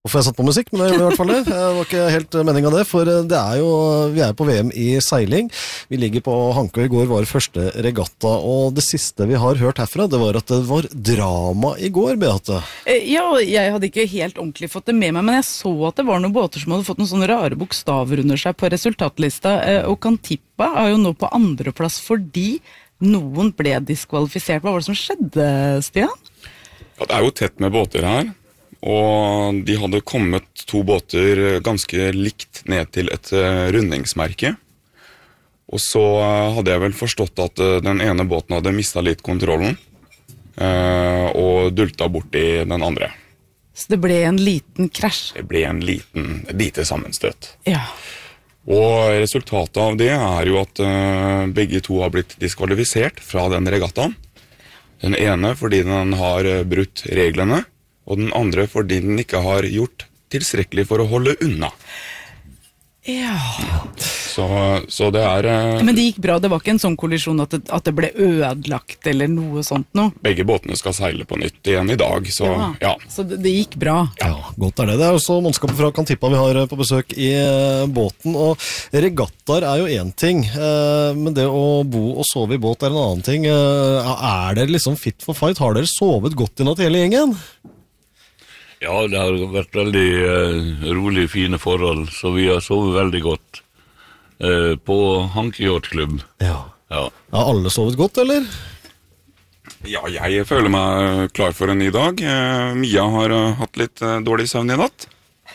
Hvorfor jeg satt på musikk, men jeg gjorde i hvert fall det. Det var ikke helt meningen av det, for det er jo, vi er på VM i seiling. Vi ligger på Hankø. I går var første regatta, og det siste vi har hørt herfra, det var at det var drama i går, Beate. Ja, jeg hadde ikke helt ordentlig fått det med meg, men jeg så at det var noen båter som hadde fått noen sånne rare bokstaver under seg på resultatlista, og Cantippa er jo nå på andreplass fordi noen ble diskvalifisert. Hva var det som skjedde, Stian? Ja, det er jo tett med båter her. Og de hadde kommet 2 båter ganske likt ned til et rundingsmerke. Og så hadde jeg vel forstått at den ene båten hadde mistet litt kontrollen, og dulta bort i den andre. Så det ble en liten krasj? Det ble et lite sammenstøt. Ja. Og resultatet av det er jo at begge 2 har blitt diskvalifisert fra den regattaen. Den ene fordi den har brutt reglene, og den andre fordi den ikke har gjort tilstrekkelig for å holde unna. Ja. Så det er... Men det gikk bra, det var ikke en sånn kollisjon at det ble ødelagt eller noe sånt nå? Begge båtene skal seile på nytt igjen i dag, så ja. Så det gikk bra? Ja, godt er det. Det er også mannskapet fra Cantippa vi har på besøk i båten, og regattaer er jo en ting, men det å bo og sove i båt er en annen ting. Er dere liksom fit for fight? Har dere sovet godt i natt hele gjengen? Ja, det har vært veldig rolig, fine forhold, så vi har sovet veldig godt på Hankø Yacht-klubb. Ja. Har alle sovet godt, eller? Ja, jeg føler meg klar for en ny dag. Mia har hatt litt dårlig søvn i natt.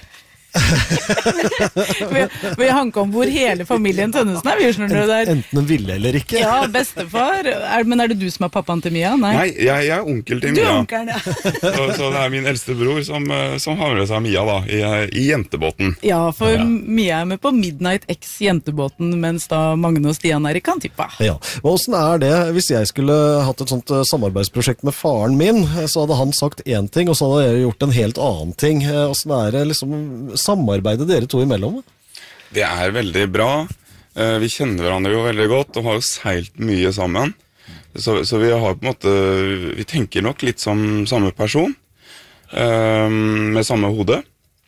Vi hanker om hvor hele familien Tønnesen er. Enten den ville eller ikke. Ja, bestefar. Men er det du som er pappaen til Mia? Nei, jeg er onkel til Mia. Du er onkelen, ja. så det er min eldste bror som har med seg Mia da, i jentebåten. Ja, for Mia er med på Midnight X jentebåten, mens da Magne og Stian er i Cantippa. Ja, og hvordan er det hvis jeg skulle hatt et sånt samarbeidsprosjekt med faren min, så hadde han sagt en ting, og så hadde jeg gjort en helt annen ting. Hvordan er det liksom samarbeidet dere 2 imellom? Det er veldig bra. Vi kjenner hverandre jo veldig godt og har jo seilt mye sammen. Så vi har på en måte, vi tenker nok litt som samme person, med samme hode.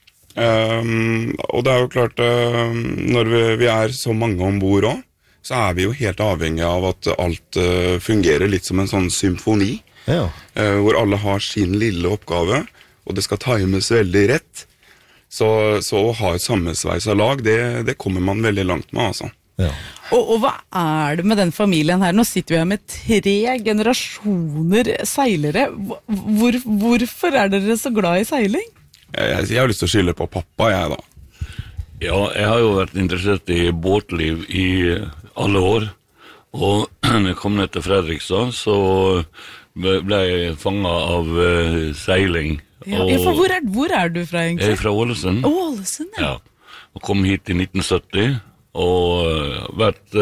Og det er jo klart, når vi er så mange ombord også, så er vi jo helt avhengig av at alt fungerer litt som en sånn symfoni, hvor alle har sin lille oppgave, og det skal times veldig rett. Så å ha et sammensveisa lag, det kommer man veldig langt med, altså. Ja. Og hva er det med den familien her? Nå sitter vi her med 3 generasjoner seilere. Hvorfor er dere så glad i seiling? Jeg har lyst til å skylde på pappa, jeg da. Ja, jeg har jo vært interessert i båtliv i alle år, og når jeg kom ned til Fredrikstad, så ble jeg fanget av seiling. Ja, for hvor er du fra egentlig? Jeg er fra Ålesund. Ålesund, ja. Og kom hit i 1970, og vært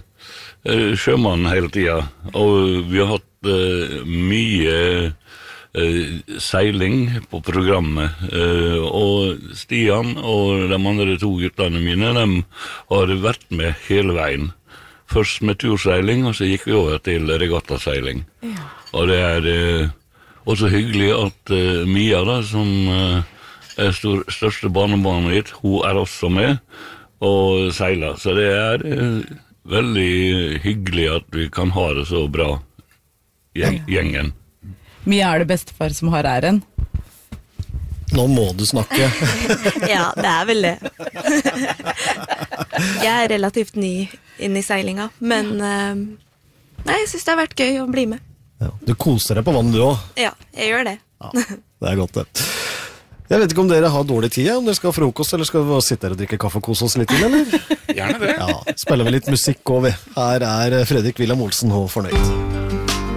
sjømann hele tiden. Og vi har hatt mye seiling på programmet. Og Stian og de andre 2 guttene mine, de har vært med hele veien. Først med turseiling, og så gikk vi over til regattaseiling. Ja. Og det er... også hyggelig at Mia, da, som er største barnebarnet mitt, hun er også med og seiler. Så det er veldig hyggelig at vi kan ha det så bra, gjengen. Mia, er det bestefar som har æren? Nå må du snakke. Ja, det er vel det. Jeg er relativt ny inn i seilinga, men nei, jeg synes det har vært gøy å bli med. Ja, du koser deg på vann du også? Ja, jeg gjør det. Ja, det er godt det. Jeg vet ikke om dere har dårlig tid, om dere skal ha frokost, eller skal vi sitte her og drikke kaffe og kose oss litt inn, eller? Gjerne det. Ja, spiller vi litt musikk over. Her er Fredrik William Olsen og Fornøyd.